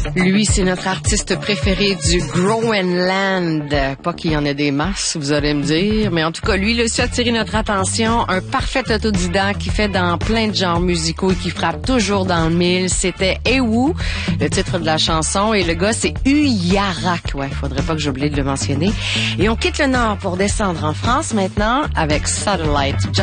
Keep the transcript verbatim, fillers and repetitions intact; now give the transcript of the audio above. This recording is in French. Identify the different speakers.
Speaker 1: Lui, c'est notre artiste préféré du Groenland. Pas qu'il y en ait des masses, vous allez me dire, mais en tout cas, lui, il a su attirer notre attention. Un parfait autodidacte qui fait dans plein de genres musicaux et qui frappe toujours dans le mille. C'était Ewu, le titre de la chanson, et le gars, c'est Uyarak. Ouais, faudrait pas que j'oublie de le mentionner. Et on quitte le Nord pour descendre en France maintenant avec Satellite.